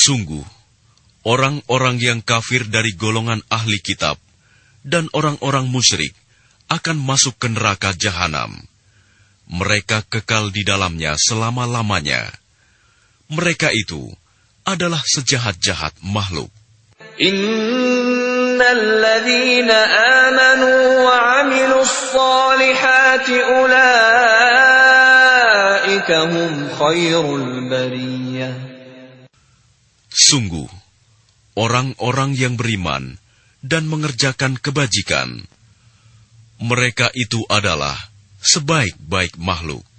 Sungguh, orang-orang yang kafir dari golongan ahli kitab dan orang-orang musyrik akan masuk ke neraka jahanam. Mereka kekal di dalamnya selama-lamanya. Mereka itu adalah sejahat-jahat makhluk. Innal ladzina amanu wa 'amilus shalihati ulaika hum khairul bariyah. Sungguh, orang-orang yang beriman dan mengerjakan kebajikan, mereka itu adalah sebaik-baik makhluk.